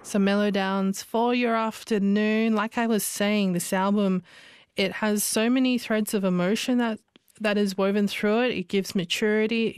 some mellow downs for your afternoon. Like I was saying, this album, it has so many threads of emotion that is woven through it. It gives maturity.